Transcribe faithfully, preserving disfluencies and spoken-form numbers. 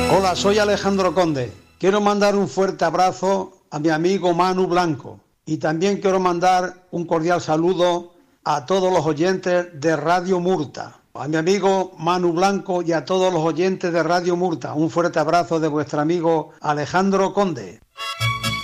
Hola, soy Alejandro Conde. Quiero mandar un fuerte abrazo a mi amigo Manu Blanco y también quiero mandar un cordial saludo a todos los oyentes de Radio Murta. A mi amigo Manu Blanco y a todos los oyentes de Radio Murta. Un fuerte abrazo de vuestro amigo Alejandro Conde.